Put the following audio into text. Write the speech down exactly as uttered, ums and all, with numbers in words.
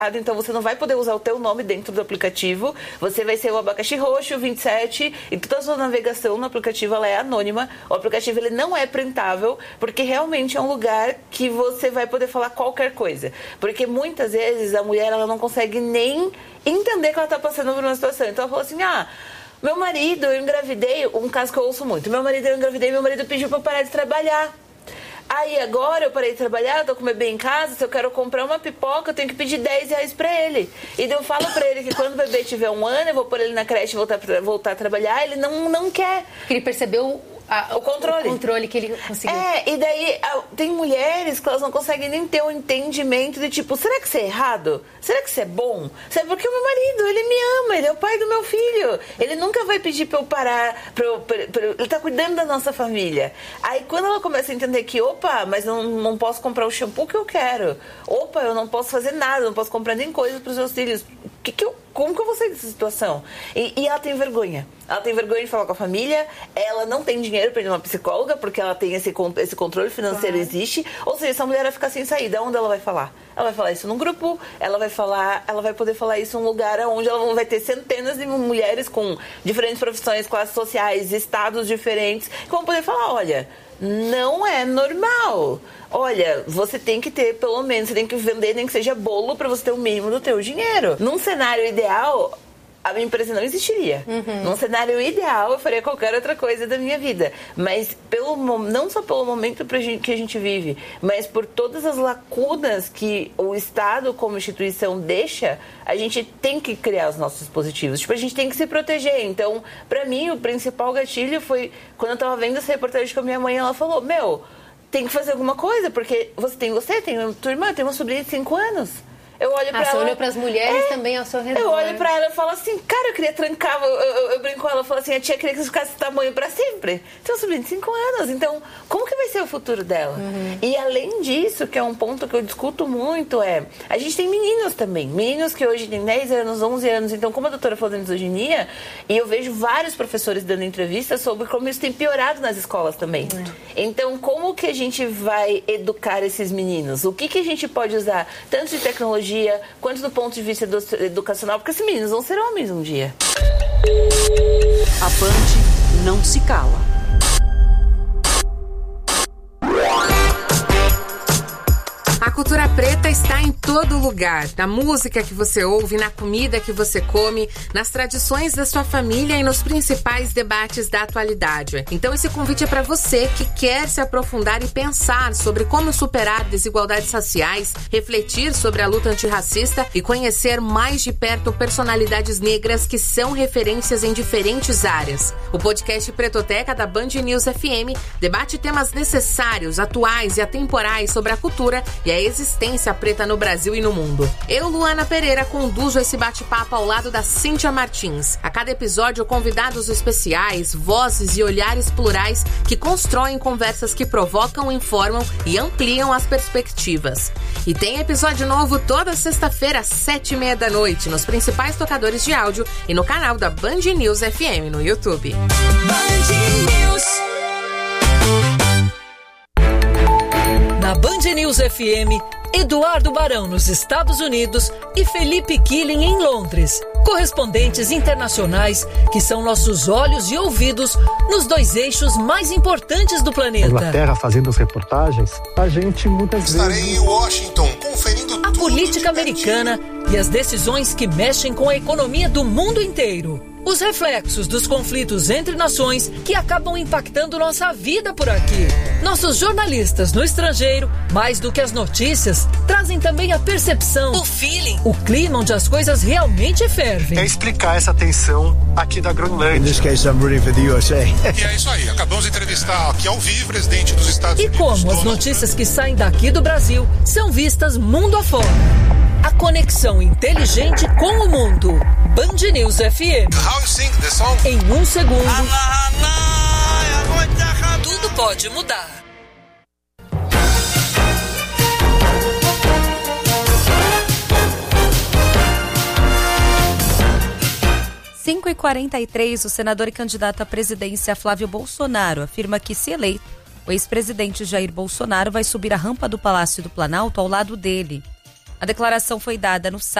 Então você não vai poder usar o teu nome dentro do aplicativo, você vai ser o abacaxi roxo vinte e sete e toda a sua navegação no aplicativo ela é anônima. O aplicativo ele não é printável, porque realmente é um lugar que você vai poder falar qualquer coisa. Porque muitas vezes a mulher ela não consegue nem entender que ela está passando por uma situação. Então ela falou assim, ah, meu marido, eu engravidei, um caso que eu ouço muito, meu marido, eu engravidei, meu marido pediu para eu parar de trabalhar. Aí agora eu parei de trabalhar, eu tô com o bebê em casa, se eu quero comprar uma pipoca, eu tenho que pedir dez reais pra ele. E daí eu falo pra ele que quando o bebê tiver um ano, eu vou pôr ele na creche e voltar, voltar a trabalhar, ele não, não quer. Ele percebeu a, o controle. O controle que ele conseguiu. É, e daí tem mulheres que elas não conseguem nem ter um entendimento de tipo, será que isso é errado? Será que isso é bom? Sabe, porque o meu marido, ele me ama, ele é o pai do meu filho. Ele nunca vai pedir pra eu parar, pra eu, pra, pra, ele tá cuidando da nossa família. Aí quando ela começa a entender que, opa, mas eu não, não posso comprar o shampoo que eu quero. Opa, eu não posso fazer nada, não posso comprar nem coisa pros meus filhos. Que que eu, como que eu vou sair dessa situação? E, e ela tem vergonha. Ela tem vergonha de falar com a família, ela não tem dinheiro para ir numa psicóloga, porque ela tem esse, esse controle financeiro, claro. Existe. Ou seja, essa mulher vai ficar sem saída. Onde ela vai falar? Ela vai falar isso num grupo, ela vai falar, ela vai poder falar isso num lugar onde ela vai ter centenas de mulheres com diferentes profissões, classes sociais, estados diferentes, que vão poder falar, olha, não é normal. Olha, você tem que ter, pelo menos, você tem que vender, nem que seja bolo, para você ter o mínimo do teu dinheiro. Num cenário ideal, a minha empresa não existiria. Uhum. Num cenário ideal, eu faria qualquer outra coisa da minha vida. Mas pelo, não só pelo momento que a gente vive, mas por todas as lacunas que o Estado, como instituição, deixa, a gente tem que criar os nossos dispositivos. Tipo, a gente tem que se proteger. Então, pra mim, o principal gatilho foi quando eu tava vendo essa reportagem com a minha mãe, ela falou, meu, tem que fazer alguma coisa, porque você tem você, tem a tua irmã, tem uma sobrinha de cinco anos. Eu olho pra ah, ela... Você olhou pras mulheres é, também ao seu redor. Eu olho pra ela e falo assim, cara, eu queria trancar, eu, eu, eu brinco com ela, eu falo assim, a tia queria que isso ficasse esse tamanho pra sempre. Tem uma sobrinha de cinco anos, então como que vai ser o futuro dela? Uhum. E além disso, que é um ponto que eu discuto muito, é, a gente tem meninos também, meninos que hoje têm dez anos, onze anos, então como a doutora falou da misoginia, e eu vejo vários professores dando entrevistas sobre como isso tem piorado nas escolas também. Uhum. Então, como que a gente vai educar esses meninos? O que que a gente pode usar, tanto de tecnologia, quanto do ponto de vista educacional, porque esses meninos vão ser homens um dia. A Band não se cala. A cultura preta está em todo lugar, na música que você ouve, na comida que você come, nas tradições da sua família e nos principais debates da atualidade. Então esse convite é para você que quer se aprofundar e pensar sobre como superar desigualdades raciais, refletir sobre a luta antirracista e conhecer mais de perto personalidades negras que são referências em diferentes áreas. O podcast Pretoteca da Band News F M debate temas necessários, atuais e atemporais sobre a cultura e a existência preta no Brasil e no mundo. Eu, Luana Pereira, conduzo esse bate-papo ao lado da Cíntia Martins. A cada episódio, convidados especiais, vozes e olhares plurais que constroem conversas que provocam, informam e ampliam as perspectivas. E tem episódio novo toda sexta-feira, às sete e meia da noite, nos principais tocadores de áudio e no canal da Band News F M no YouTube. Band News. Na Band News F M, Eduardo Barão nos Estados Unidos e Felipe Killing em Londres. Correspondentes internacionais que são nossos olhos e ouvidos nos dois eixos mais importantes do planeta. Inglaterra fazendo as reportagens, a gente muitas Estarei vezes... Estarei em Washington conferindo a tudo política de americana e as decisões que mexem com a economia do mundo inteiro. Os reflexos dos conflitos entre nações que acabam impactando nossa vida por aqui. Nossos jornalistas no estrangeiro, mais do que as notícias, trazem também a percepção, o feeling, o clima onde as coisas realmente fervem. É explicar essa tensão aqui da Groenlândia. In this case, I'm rooting for the U S A. E é isso aí, acabamos de entrevistar aqui ao vivo o presidente dos Estados e Unidos. E como as notícias que saem daqui do Brasil são vistas mundo afora. A conexão inteligente com o mundo. Band News F M. How you sing the song? Em um segundo, tudo pode mudar. cinco e quarenta e três, o senador e candidato à presidência Flávio Bolsonaro afirma que, se eleito, o ex-presidente Jair Bolsonaro vai subir a rampa do Palácio do Planalto ao lado dele. A declaração foi dada no